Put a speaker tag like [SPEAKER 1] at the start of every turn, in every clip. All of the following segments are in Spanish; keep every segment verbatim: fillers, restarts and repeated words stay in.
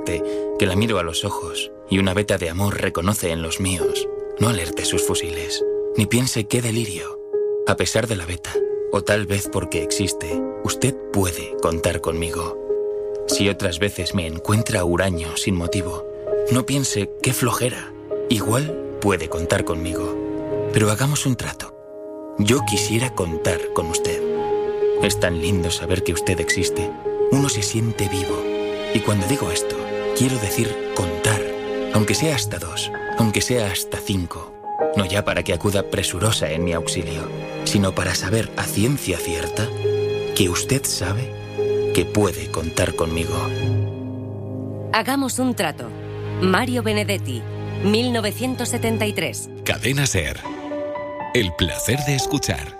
[SPEAKER 1] suerte que la miro a los ojos y una veta de amor reconoce en los míos. No alerte sus fusiles, ni piense qué delirio. A pesar de la veta, o tal vez porque existe, usted puede contar conmigo. Si otras veces me encuentra huraño sin motivo, no piense qué flojera. Igual puede contar conmigo. Pero hagamos un trato. Yo quisiera contar con usted. Es tan lindo saber que usted existe. Uno se siente vivo. Y cuando digo esto, quiero decir contar. Aunque sea hasta dos, aunque sea hasta cinco. No ya para que acuda presurosa en mi auxilio, sino para saber a ciencia cierta que usted sabe que puede contar conmigo.
[SPEAKER 2] Hagamos un trato. Mario Benedetti, mil novecientos setenta y tres.
[SPEAKER 3] Cadena SER. El placer de escuchar.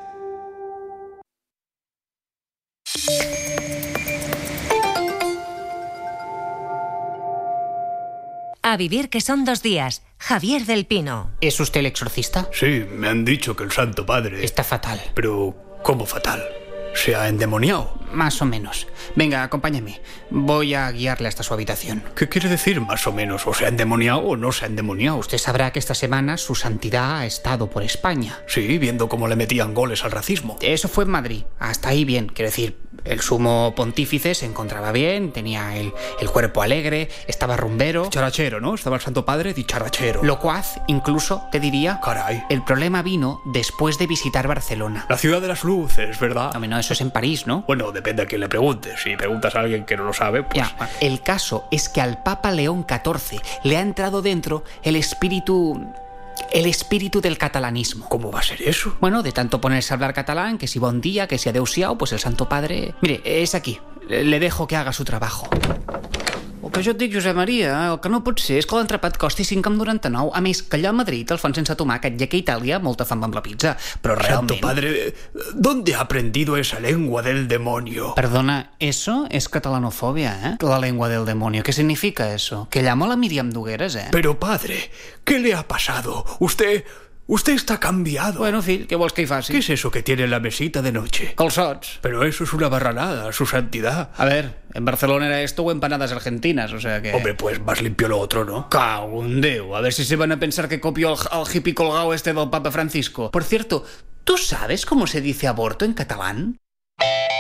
[SPEAKER 2] A vivir que son dos días. Javier del Pino.
[SPEAKER 4] ¿Es usted el exorcista?
[SPEAKER 5] Sí, me han dicho que el Santo Padre...
[SPEAKER 4] Está fatal.
[SPEAKER 5] Pero, ¿cómo fatal? ¿Se ha endemoniado?
[SPEAKER 4] Más o menos. Venga, acompáñame. Voy a guiarle hasta su habitación.
[SPEAKER 5] ¿Qué quiere decir más o menos? ¿O se ha endemoniado o no se ha endemoniado?
[SPEAKER 4] Usted sabrá que esta semana su santidad ha estado por España.
[SPEAKER 5] Sí, viendo cómo le metían goles al racismo.
[SPEAKER 4] Eso fue en Madrid. Hasta ahí bien. Quiero decir, el sumo pontífice se encontraba bien, tenía el, el cuerpo alegre, estaba rumbero.
[SPEAKER 5] Dicharachero, ¿no? Estaba el Santo Padre dicharachero.
[SPEAKER 4] Locuaz, incluso, te diría.
[SPEAKER 5] Caray.
[SPEAKER 4] El problema vino después de visitar Barcelona.
[SPEAKER 5] La ciudad de las luces, ¿verdad?
[SPEAKER 4] No, no, eso es en París, ¿no?
[SPEAKER 5] Bueno, depende a quién le preguntes. Si preguntas a alguien que no lo sabe, pues...
[SPEAKER 4] Ya, bueno, el caso es que al Papa León catorce le ha entrado dentro el espíritu... El espíritu del catalanismo.
[SPEAKER 5] ¿Cómo va a ser eso?
[SPEAKER 4] Bueno, de tanto ponerse a hablar catalán, que si bon día, que si adeu-siau, pues el Santo Padre... Mire, es aquí. Le dejo que haga su trabajo. El que jo et dic, Josep Maria, el que no pot ser és que l'entrepat costi cinc coma noranta-nou. A més, que allà a Madrid el fan sense tomàquet, ja que a Itàlia molta fam amb la pizza. Però realment...
[SPEAKER 5] Santo Padre, ¿dónde ha aprendido esa lengua del demonio?
[SPEAKER 4] Perdona, eso es catalanofobia, ¿eh? La lengua del demonio. ¿Qué significa eso? Que llamo a la Míriam Dugueras, ¿eh?
[SPEAKER 5] Pero, padre, ¿qué le ha pasado? Usted... Usted está cambiado.
[SPEAKER 4] Bueno, fill, què vols que hi faci?
[SPEAKER 5] ¿Qué es eso que tiene en la mesita de noche?
[SPEAKER 4] Calçots.
[SPEAKER 5] Pero eso es una barranada, su santidad.
[SPEAKER 4] A ver, en Barcelona era esto o empanadas argentinas, o sea que...
[SPEAKER 5] Hombre, pues más limpio lo otro, ¿no?
[SPEAKER 4] Cago en Déu, a ver si se van a pensar que copio al, al hippie colgado este del Papa Francisco. Por cierto, ¿tú sabes cómo se dice aborto en catalán?